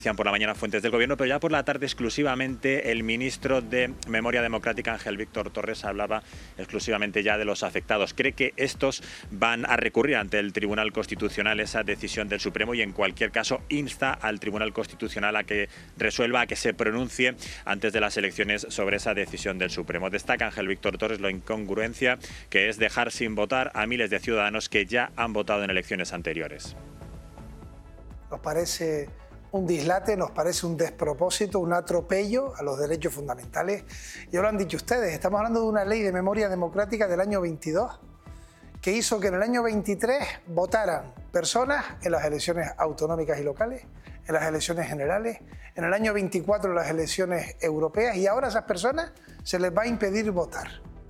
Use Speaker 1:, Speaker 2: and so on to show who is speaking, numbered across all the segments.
Speaker 1: por la mañana fuentes del Gobierno, pero ya por la tarde exclusivamente el ministro de Memoria Democrática, Ángel Víctor Torres, hablaba exclusivamente ya de los afectados. Cree que estos van a recurrir ante el Tribunal Constitucional esa decisión del Supremo y en cualquier caso insta al Tribunal Constitucional a que resuelva, a que se pronuncie antes de las elecciones sobre esa decisión del Supremo. Destaca Ángel Víctor Torres la incongruencia que es dejar sin votar a miles de ciudadanos que ya han votado en elecciones anteriores.
Speaker 2: Nos parece un dislate, nos parece un despropósito, un atropello a los derechos fundamentales. Ya lo han dicho ustedes, estamos hablando de una ley de memoria democrática del año 22 que hizo que en el año 23 votaran personas en las elecciones autonómicas y locales, en las elecciones generales, en el año 24 en las elecciones europeas, y ahora a esas personas se les va a impedir votar.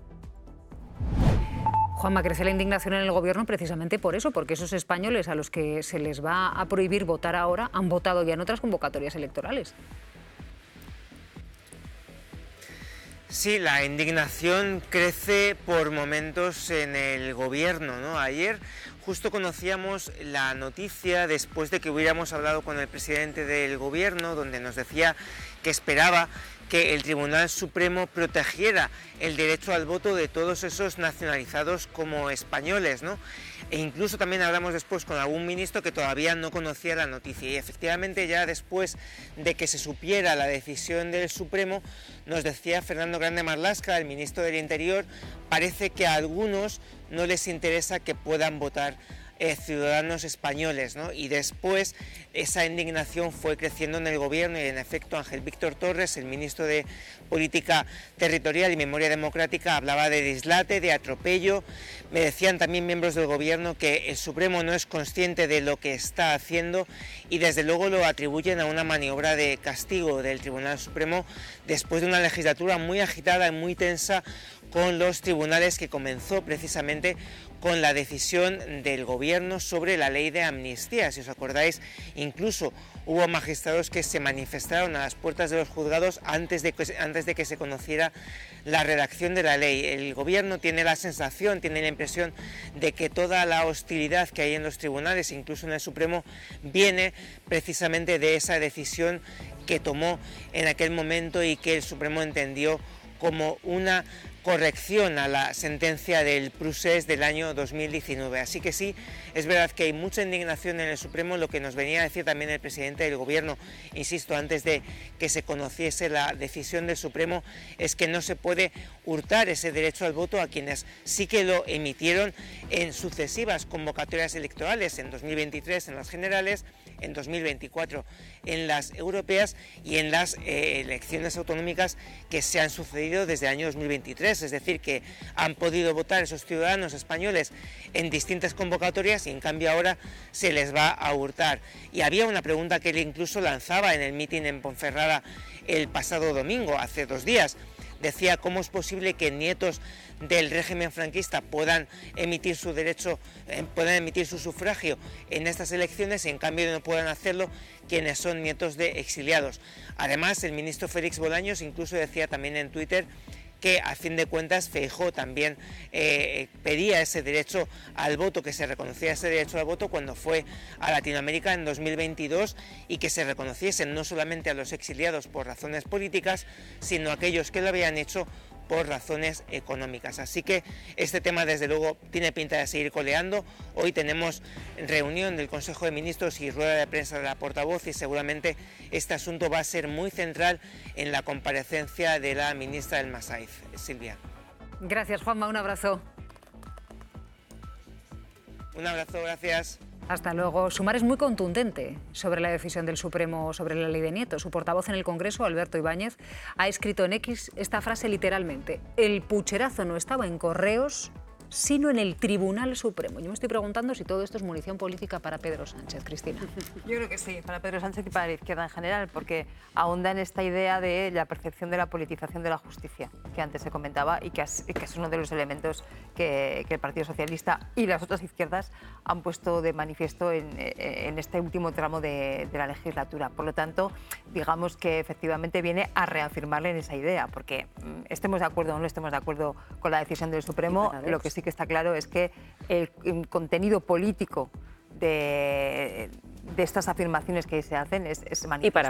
Speaker 3: Juanma, crece la indignación en el Gobierno precisamente por eso, porque esos españoles a los que se les va a prohibir votar ahora han votado ya en otras convocatorias electorales.
Speaker 4: Sí, la indignación crece por momentos en el Gobierno, ¿no? Ayer justo conocíamos la noticia después de que hubiéramos hablado con el presidente del Gobierno, donde nos decía que esperaba que el Tribunal Supremo protegiera el derecho al voto de todos esos nacionalizados como españoles, ¿no? E incluso también hablamos después con algún ministro que todavía no conocía la noticia, y efectivamente ya después de que se supiera la decisión del Supremo, nos decía Fernando Grande Marlaska, el ministro del Interior, parece que a algunos no les interesa que puedan votar ciudadanos españoles, ¿no? Y después esa indignación fue creciendo en el Gobierno y en efecto Ángel Víctor Torres, el ministro de Política Territorial y Memoria Democrática, hablaba de dislate, de atropello. Me decían también miembros del Gobierno que el Supremo no es consciente de lo que está haciendo y desde luego lo atribuyen a una maniobra de castigo del Tribunal Supremo después de una legislatura muy agitada y muy tensa con los tribunales, que comenzó precisamente con la decisión del Gobierno sobre la ley de amnistía. Si os acordáis, incluso hubo magistrados que se manifestaron a las puertas de los juzgados antes de que se conociera la redacción de la ley. El Gobierno tiene la sensación, tiene la impresión de que toda la hostilidad que hay en los tribunales, incluso en el Supremo, viene precisamente de esa decisión que tomó en aquel momento y que el Supremo entendió como una corrección a la sentencia del Procés del año 2019. Así que sí, es verdad que hay mucha indignación en el Supremo, lo que nos venía a decir también el presidente del Gobierno, insisto, antes de que se conociese la decisión del Supremo, es que no se puede hurtar ese derecho al voto a quienes sí que lo emitieron en sucesivas convocatorias electorales, en 2023 en las generales, en 2024 en las europeas y en las elecciones autonómicas que se han sucedido desde el año 2023, es decir, que han podido votar esos ciudadanos españoles en distintas convocatorias y en cambio ahora se les va a hurtar. Y había una pregunta que él incluso lanzaba en el mitin en Ponferrada el pasado domingo, hace 2 días. Decía, ¿cómo es posible que nietos del régimen franquista puedan emitir su derecho, puedan emitir su sufragio en estas elecciones y en cambio no puedan hacerlo quienes son nietos de exiliados? Además, el ministro Félix Bolaños incluso decía también en Twitter que a fin de cuentas Feijóo también pedía ese derecho al voto, que se reconociera ese derecho al voto cuando fue a Latinoamérica en 2022 y que se reconociesen no solamente a los exiliados por razones políticas, sino a aquellos que lo habían hecho por razones económicas. Así que este tema desde luego tiene pinta de seguir coleando. Hoy tenemos reunión del Consejo de Ministros y rueda de prensa de la portavoz y seguramente este asunto va a ser muy central en la comparecencia de la ministra del Masaiz. Silvia.
Speaker 3: Gracias, Juanma, un abrazo.
Speaker 4: Un abrazo, gracias.
Speaker 3: Hasta luego. Sumar es muy contundente sobre la decisión del Supremo sobre la ley de nietos. Su portavoz en el Congreso, Alberto Ibáñez, ha escrito en X esta frase literalmente: el pucherazo no estaba en Correos, sino en el Tribunal Supremo. Yo me estoy preguntando si todo esto es munición política para Pedro Sánchez. Cristina.
Speaker 5: Yo creo que sí, para Pedro Sánchez y para la izquierda en general, porque ahonda en esta idea de la percepción de la politización de la justicia, que antes se comentaba y que es uno de los elementos que el Partido Socialista y las otras izquierdas han puesto de manifiesto en este último tramo de la legislatura. Por lo tanto, digamos que efectivamente viene a reafirmarle en esa idea, porque estemos de acuerdo o no estemos de acuerdo con la decisión del Supremo, lo que sí que está claro es que el contenido político de de estas afirmaciones que se hacen es manifiesto.
Speaker 6: Y para